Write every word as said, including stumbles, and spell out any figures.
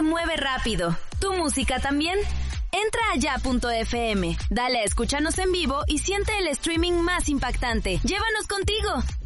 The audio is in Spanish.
se mueve rápido. ¿Tu música también? Entra a ya punto efe eme, dale a escúchanos en vivo y siente el streaming más impactante. ¡Llévanos contigo!